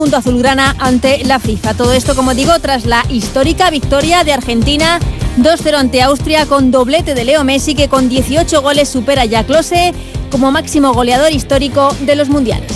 punto azulgrana ante la FIFA. Todo esto, como digo, tras la histórica victoria de Argentina 2-0 ante Austria con doblete de Leo Messi, que con 18 goles supera ya a Klose como máximo goleador histórico de los mundiales.